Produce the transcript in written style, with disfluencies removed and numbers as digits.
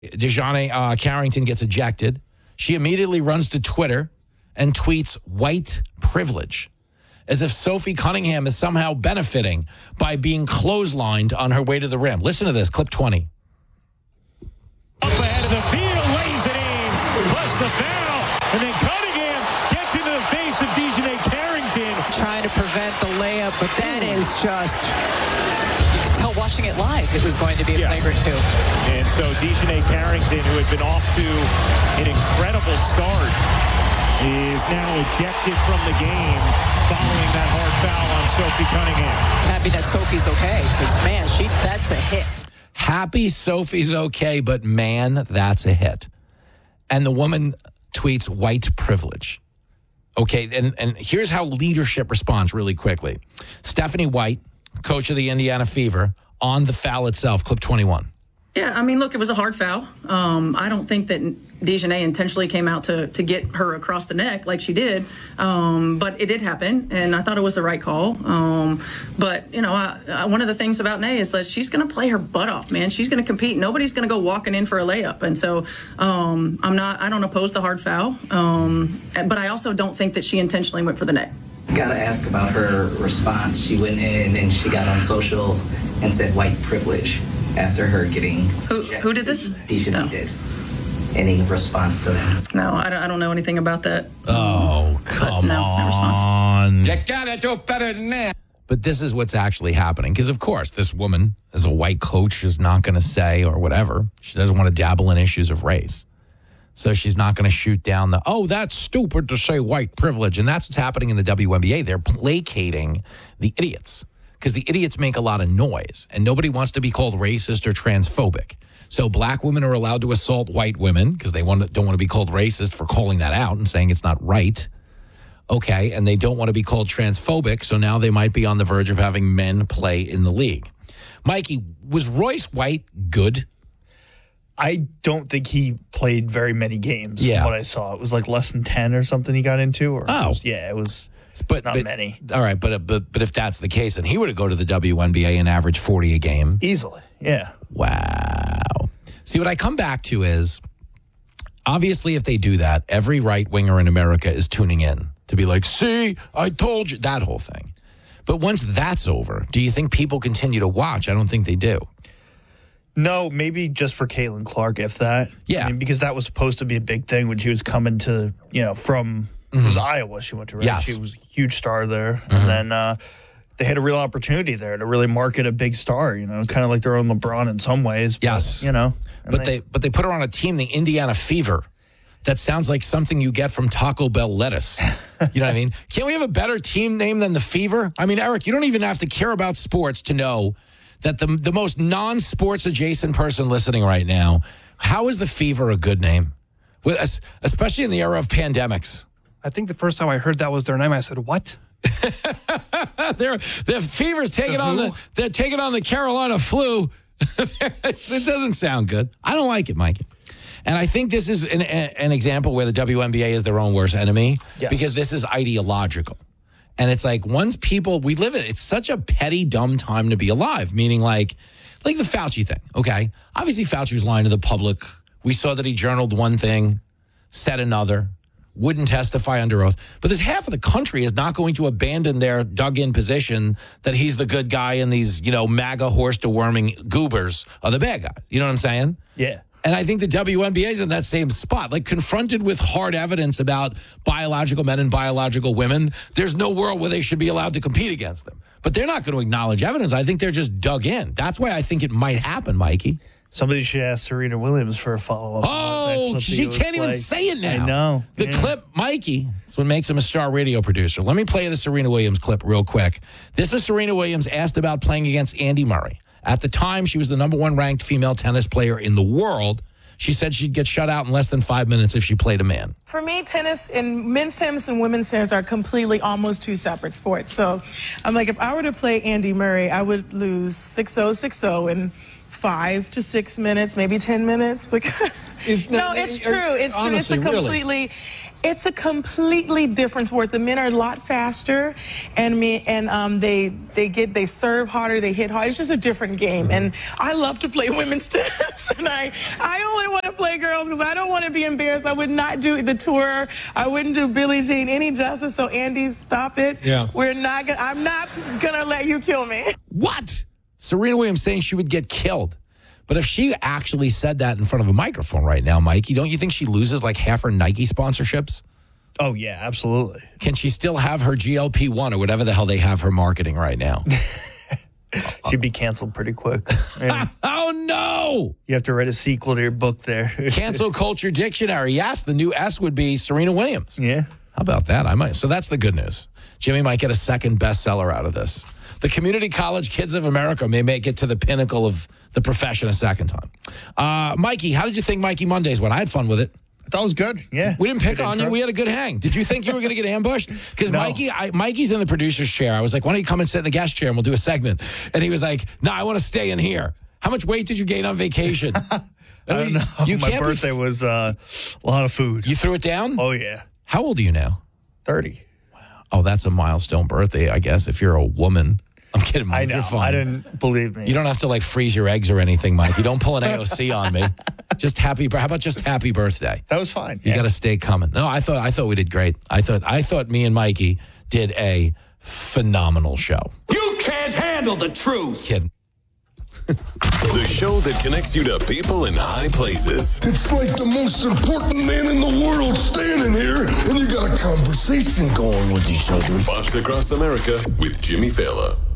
DeJohnny Carrington gets ejected. She immediately runs to Twitter and tweets white privilege, as if Sophie Cunningham is somehow benefiting by being clotheslined on her way to the rim. Listen to this, clip 20. Up ahead of the field, lays it in, plus the foul, and then Cunningham gets into the face of DeJohnny Carrington. Trying to prevent the layup, but that is just, you could tell watching it live, it was going to be a flagrant two. And so DeJohnny Carrington, who had been off to an incredible start, is now ejected from the game following that hard foul on Sophie Cunningham. Happy that Sophie's okay, because, man, that's a hit. Happy Sophie's okay, but man, that's a hit. And the woman tweets white privilege. Okay, and here's how leadership responds really quickly. Stephanie White, coach of the Indiana Fever, on the foul itself, clip 21. Yeah, I mean, look, it was a hard foul. I don't think that DeJohnny intentionally came out to get her across the neck like she did, but it did happen, and I thought it was the right call. But, you know, one of the things about Nay is that she's going to play her butt off, man. She's going to compete. Nobody's going to go walking in for a layup, and so I don't oppose the hard foul, but I also don't think that she intentionally went for the neck. Gotta ask about her response. She went in and she got on social and said white privilege after her getting Who did this? DeJohnny did. Any response to that? No, I don't know anything about that. Oh, come no response. on. You gotta do better than that. But this is what's actually happening. Because, of course, this woman, as a white coach, is not going to say or whatever. She doesn't want to dabble in issues of race. So she's not going to shoot down that's stupid to say white privilege. And that's what's happening in the WNBA. They're placating the idiots because the idiots make a lot of noise. And nobody wants to be called racist or transphobic. So black women are allowed to assault white women because they don't want to be called racist for calling that out and saying it's not right. Okay, and they don't want to be called transphobic, so now they might be on the verge of having men play in the league. Mikey, was Royce White good? I don't think he played very many games. Yeah. What I saw, it was like less than 10 or something he got into. Or it was not many. All right, but if that's the case, then he would go to the WNBA and average 40 a game. Easily, yeah. Wow. See, what I come back to is, obviously, if they do that, every right winger in America is tuning in to be like, see, I told you, that whole thing. But once that's over, do you think people continue to watch? I don't think they do. No, maybe just for Caitlin Clark, if that. Yeah. I mean, because that was supposed to be a big thing when she was coming to, from it was Iowa she went to, right? Yes. She was a huge star there. And then they had a real opportunity there to really market a big star, kind of like their own LeBron in some ways. But, yes. But they put her on a team, the Indiana Fever. That sounds like something you get from Taco Bell lettuce. You know what I mean? Can't we have a better team name than the Fever? I mean, Eric, you don't even have to care about sports to know that the most non-sports adjacent person listening right now, how is the Fever a good name? Especially in the era of pandemics. I think the first time I heard that was their name, I said, what? The Fever's taking they're taking on the Carolina flu. It doesn't sound good. I don't like it, Mikey. And I think this is an example where the WNBA is their own worst enemy because this is ideological. And it's like once we live in it's such a petty, dumb time to be alive, meaning like the Fauci thing, okay? Obviously, Fauci was lying to the public. We saw that he journaled one thing, said another, wouldn't testify under oath. But this half of the country is not going to abandon their dug-in position that he's the good guy and these, MAGA horse-deworming goobers are the bad guys. You know what I'm saying? Yeah. And I think the WNBA is in that same spot. Like, confronted with hard evidence about biological men and biological women, there's no world where they should be allowed to compete against them. But they're not going to acknowledge evidence. I think they're just dug in. That's why I think it might happen, Mikey. Somebody should ask Serena Williams for a follow-up. Oh, she can't even say it now. I know. The clip, Mikey, that's what makes him a star radio producer. Let me play the Serena Williams clip real quick. This is Serena Williams asked about playing against Andy Murray. At the time, she was the number one ranked female tennis player in the world. She said she'd get shut out in less than 5 minutes if she played a man. For me, tennis and men's tennis and women's tennis are completely almost two separate sports. So I'm like, if I were to play Andy Murray, I would lose 6-0, 6-0 in 5 to 6 minutes, maybe 10 minutes, because it's true. It's true. Honestly, It's a completely different sport. The men are a lot faster, and they serve harder, they hit hard. It's just a different game, and I love to play women's tennis, and I only want to play girls because I don't want to be embarrassed. I would not do the tour. I wouldn't do Billie Jean any justice. So Andy, stop it. Yeah. I'm not gonna let you kill me. What? Serena Williams saying she would get killed. But if she actually said that in front of a microphone right now, Mikey, don't you think she loses like half her Nike sponsorships? Oh, yeah, absolutely. Can she still have her GLP-1 or whatever the hell they have her marketing right now? She'd be canceled pretty quick. Yeah. Oh, no. You have to write a sequel to your book there. Cancel culture dictionary. Yes, the new S would be Serena Williams. Yeah. How about that? I might. So that's the good news. Jimmy might get a second bestseller out of this. The Community College Kids of America may make it to the pinnacle of the profession a second time. Mikey, how did you think Mikey Mondays went? I had fun with it. I thought it was good. Yeah. We didn't pick on you. We had a good hang. Did you think you were going to get ambushed? Because No. Mikey's in the producer's chair. I was like, why don't you come and sit in the guest chair and we'll do a segment? And he was like, no, I want to stay in here. How much weight did you gain on vacation? I don't know. My birthday was a lot of food. You threw it down? Oh, yeah. How old are you now? 30. Oh, that's a milestone birthday, I guess, if you're a woman. I'm kidding, Mike. I know. You're fine. I didn't believe me. You don't have to like freeze your eggs or anything, Mike. You don't pull an AOC on me. How about just happy birthday? That was fine. You got to stay coming. No, I thought we did great. I thought me and Mikey did a phenomenal show. You can't handle the truth. Kidding. The show that connects you to people in high places. It's like the most important man in the world standing here, and you got a conversation going with each other. Fox Across America with Jimmy Fallon.